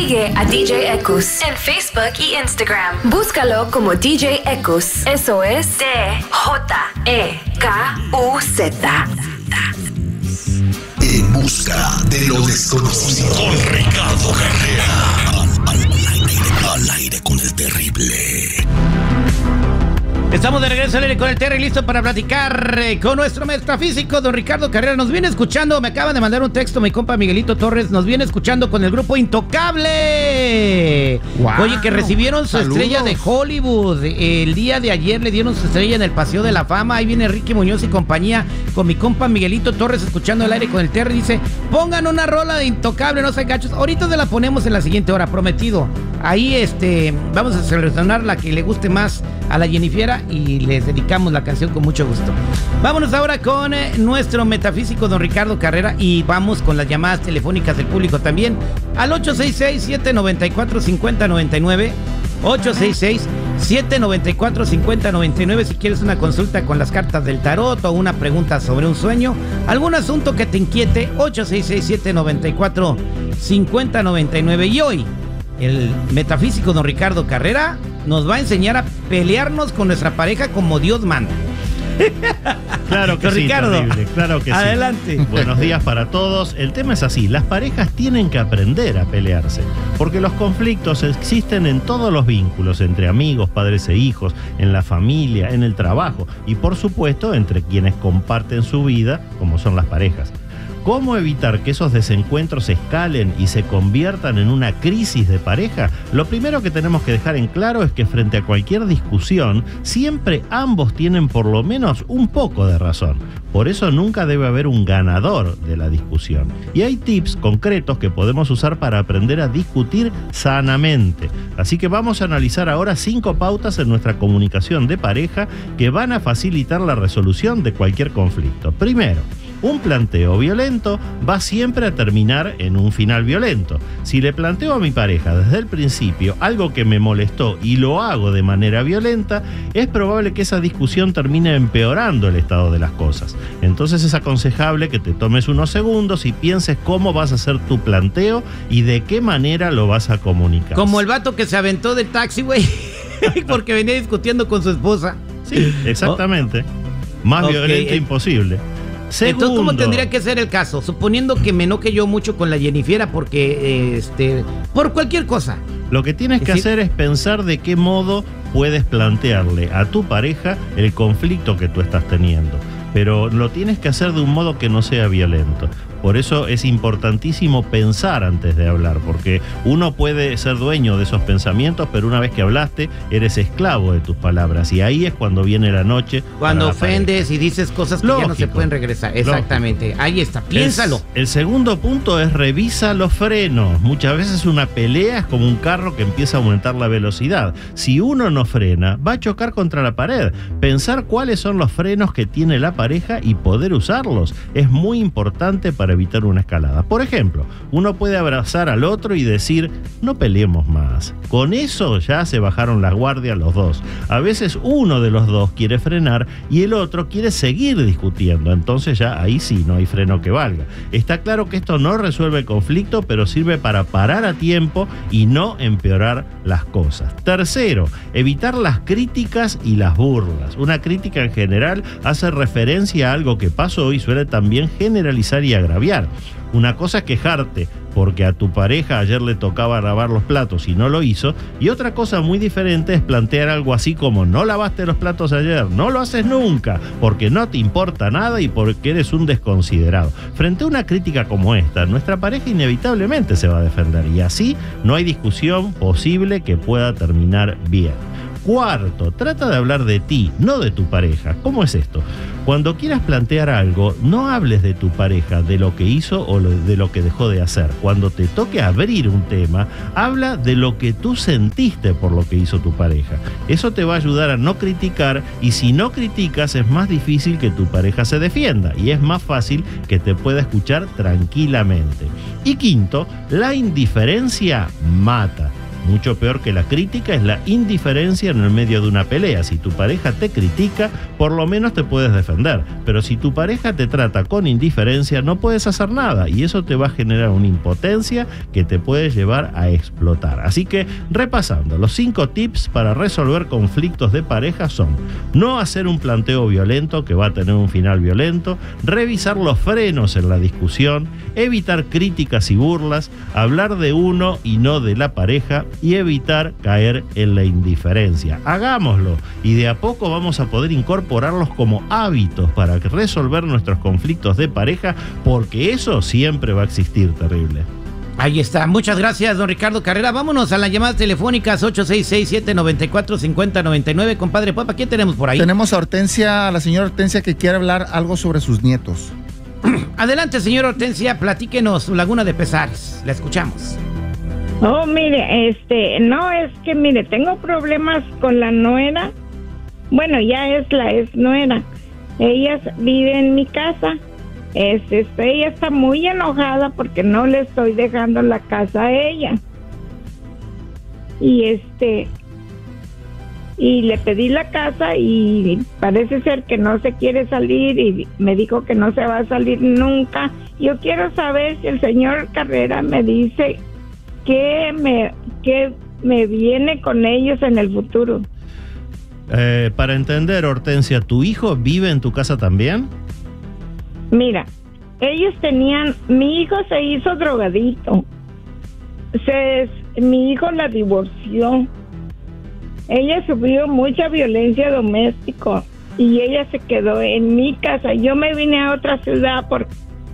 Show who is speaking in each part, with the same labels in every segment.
Speaker 1: Sigue a DJ Ekus en Facebook y Instagram. Búscalo como DJ Ekus. Eso es DJEKUZ.
Speaker 2: En busca de lo desconocido. Con Ricardo Carrera. Al aire con el terrible.
Speaker 3: Estamos de regreso al aire con el Terry, listo para platicar con nuestro metafísico, don Ricardo Carrera. Nos viene escuchando, me acaban de mandar un texto, mi compa Miguelito Torres, nos viene escuchando con el grupo Intocable. Wow, oye, que recibieron su estrella de Hollywood. El día de ayer le dieron su estrella en el Paseo de la Fama. Ahí viene Ricky Muñoz y compañía con mi compa Miguelito Torres escuchando el aire con el Terry. Dice, pongan una rola de Intocable, no sean gachos. Ahorita se la ponemos en la siguiente hora, prometido. Ahí vamos a seleccionar la que le guste más a la Jennifiera y les dedicamos la canción con mucho gusto. Vámonos ahora con nuestro metafísico don Ricardo Carrera y vamos con las llamadas telefónicas del público también al 866-794-5099 866-794-5099 si quieres una consulta con las cartas del tarot o una pregunta sobre un sueño, algún asunto que te inquiete, 866-794-5099. Y hoy el metafísico don Ricardo Carrera nos va a enseñar a pelearnos con nuestra pareja como Dios manda.
Speaker 4: Claro que sí,
Speaker 3: Ricardo,
Speaker 4: terrible, claro que
Speaker 3: adelante.
Speaker 4: Sí. Buenos días para todos. El tema es así, las parejas tienen que aprender a pelearse, porque los conflictos existen en todos los vínculos, entre amigos, padres e hijos, en la familia, en el trabajo y por supuesto entre quienes comparten su vida, como son las parejas. ¿Cómo evitar que esos desencuentros escalen y se conviertan en una crisis de pareja? Lo primero que tenemos que dejar en claro es que frente a cualquier discusión, siempre ambos tienen por lo menos un poco de razón. Por eso nunca debe haber un ganador de la discusión. Y hay tips concretos que podemos usar para aprender a discutir sanamente. Así que vamos a analizar ahora 5 pautas en nuestra comunicación de pareja que van a facilitar la resolución de cualquier conflicto. Primero, un planteo violento va siempre a terminar en un final violento. Si le planteo a mi pareja desde el principio algo que me molestó y lo hago de manera violenta, es probable que esa discusión termine empeorando el estado de las cosas. Entonces es aconsejable que te tomes unos segundos y pienses cómo vas a hacer tu planteo y de qué manera lo vas a comunicar.
Speaker 3: Como el vato que se aventó del taxi, güey, porque venía discutiendo con su esposa.
Speaker 4: Sí, exactamente. Más violento imposible. Segundo.
Speaker 3: Entonces, ¿cómo tendría que ser el caso? Suponiendo que me enoje yo mucho con la Jennifiera porque, por cualquier cosa.
Speaker 4: Lo que tienes que hacer es pensar de qué modo puedes plantearle a tu pareja el conflicto que tú estás teniendo. Pero lo tienes que hacer de un modo que no sea violento. Por eso es importantísimo pensar antes de hablar, porque uno puede ser dueño de esos pensamientos, pero una vez que hablaste, eres esclavo de tus palabras. Y ahí es cuando viene la noche.
Speaker 3: Cuando ofendes y dices cosas que ya no se pueden regresar. Exactamente. Lógico. Ahí está, piénsalo.
Speaker 4: El segundo punto es revisa los frenos. Muchas veces una pelea es como un carro que empieza a aumentar la velocidad. Si uno no frena, va a chocar contra la pared. Pensar cuáles son los frenos que tiene la pareja y poder usarlos es muy importante para evitar una escalada. Por ejemplo, uno puede abrazar al otro y decir, no peleemos más. Con eso ya se bajaron la guardia los dos. A veces uno de los dos quiere frenar y el otro quiere seguir discutiendo. Entonces ya ahí sí no hay freno que valga. Está claro que esto no resuelve el conflicto, pero sirve para parar a tiempo y no empeorar las cosas. Tercero, evitar las críticas y las burlas. Una crítica en general hace referencia a algo que pasó y suele también generalizar y agraviar. Una cosa es quejarte porque a tu pareja ayer le tocaba lavar los platos y no lo hizo, y otra cosa muy diferente es plantear algo así como no lavaste los platos ayer, no lo haces nunca, porque no te importa nada y porque eres un desconsiderado. Frente a una crítica como esta, nuestra pareja inevitablemente se va a defender y así no hay discusión posible que pueda terminar bien. Cuarto, trata de hablar de ti, no de tu pareja. ¿Cómo es esto? Cuando quieras plantear algo, no hables de tu pareja, de lo que hizo o de lo que dejó de hacer. Cuando te toque abrir un tema, habla de lo que tú sentiste por lo que hizo tu pareja. Eso te va a ayudar a no criticar, y si no criticas es más difícil que tu pareja se defienda y es más fácil que te pueda escuchar tranquilamente. Y quinto, la indiferencia mata. mucho peor que la crítica es la indiferencia en el medio de una pelea. Si tu pareja te critica, por lo menos te puedes defender. Pero si tu pareja te trata con indiferencia, no puedes hacer nada y eso te va a generar una impotencia que te puede llevar a explotar. Así que, repasando, los 5 tips para resolver conflictos de pareja son: no hacer un planteo violento que va a tener un final violento, revisar los frenos en la discusión, evitar críticas y burlas, hablar de uno y no de la pareja y evitar caer en la indiferencia. Hagámoslo y de a poco vamos a poder incorporarlos como hábitos para resolver nuestros conflictos de pareja, porque eso siempre va a existir, terrible.
Speaker 3: Ahí está. Muchas gracias, don Ricardo Carrera. Vámonos a las llamadas telefónicas 866-794-5099. Compadre Papa, ¿quién tenemos por ahí?
Speaker 5: Tenemos a Hortensia, a la señora Hortensia, que quiere hablar algo sobre sus nietos.
Speaker 3: Adelante, señora Hortensia, platíquenos su laguna de pesares. La escuchamos.
Speaker 6: Oh, mire, no, es que, mire, tengo problemas con la nuera. Bueno, ya es la ex nuera. Ella vive en mi casa. Ella está muy enojada porque no le estoy dejando la casa a ella. Y le pedí la casa y parece ser que no se quiere salir y me dijo que no se va a salir nunca. Yo quiero saber si el señor Carrera me dice qué me viene con ellos en el futuro.
Speaker 4: Para entender, Hortensia, ¿tu hijo vive en tu casa también?
Speaker 6: Mira, mi hijo se hizo drogadito. Mi hijo la divorció. Ella sufrió mucha violencia doméstica y ella se quedó en mi casa. Yo me vine a otra ciudad por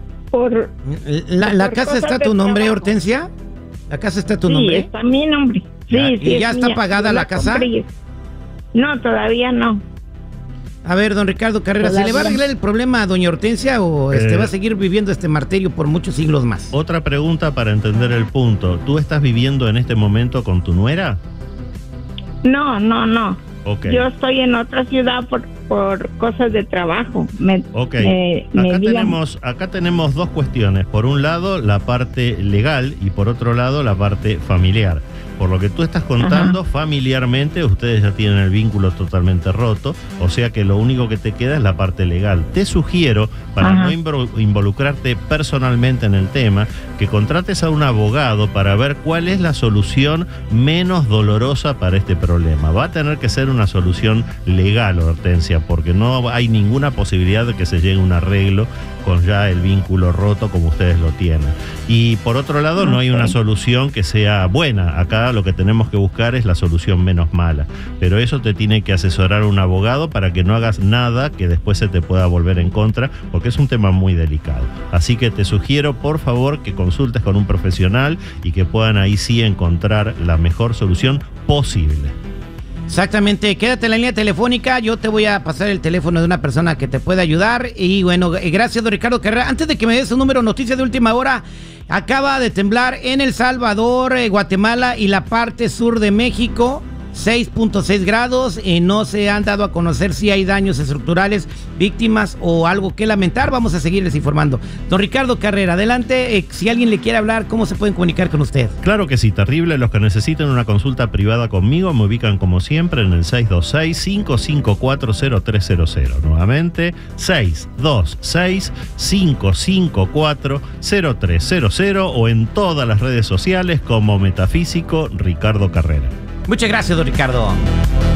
Speaker 3: ¿La casa está a tu nombre, trabajo. Hortensia? ¿La casa está a tu nombre?
Speaker 6: Sí, está a mi nombre. Sí,
Speaker 3: ¿Y ya está pagada la casa?
Speaker 6: No, todavía no.
Speaker 3: A ver, don Ricardo Carrera, ¿se le va a arreglar el problema a doña Hortensia o va a seguir viviendo este martirio por muchos siglos más?
Speaker 4: Otra pregunta para entender el punto. ¿Tú estás viviendo en este momento con tu nuera?
Speaker 6: No.
Speaker 4: Okay.
Speaker 6: Yo estoy en otra ciudad por cosas de trabajo.
Speaker 4: Acá tenemos 2 cuestiones. Por un lado, la parte legal y por otro lado, la parte familiar. Por lo que tú estás contando, ajá, familiarmente ustedes ya tienen el vínculo totalmente roto, o sea que lo único que te queda es la parte legal. Te sugiero, para ajá, no involucrarte personalmente en el tema, que contrates a un abogado para ver cuál es la solución menos dolorosa para este problema. Va a tener que ser una solución legal, Hortensia, porque no hay ninguna posibilidad de que se llegue a un arreglo con ya el vínculo roto como ustedes lo tienen. Y por otro lado, no hay una solución que sea buena. Acá lo que tenemos que buscar es la solución menos mala. Pero eso te tiene que asesorar un abogado para que no hagas nada que después se te pueda volver en contra, porque es un tema muy delicado. Así que te sugiero, por favor, que consultes con un profesional y que puedan ahí sí encontrar la mejor solución posible.
Speaker 3: Exactamente, quédate en la línea telefónica, yo te voy a pasar el teléfono de una persona que te puede ayudar. Y bueno, gracias, don Ricardo Carrera. Antes de que me des un número, noticia de última hora: acaba de temblar en El Salvador, Guatemala y la parte sur de México, 6.6 grados, no se han dado a conocer si hay daños estructurales, víctimas o algo que lamentar. Vamos a seguirles informando. Don Ricardo Carrera, adelante, si alguien le quiere hablar, ¿cómo se pueden comunicar con usted?
Speaker 4: Claro que sí, terrible. Los que necesiten una consulta privada conmigo me ubican como siempre en el 626-554-0300. Nuevamente, 626-554-0300 o en todas las redes sociales como Metafísico Ricardo Carrera.
Speaker 3: Muchas gracias, don Ricardo.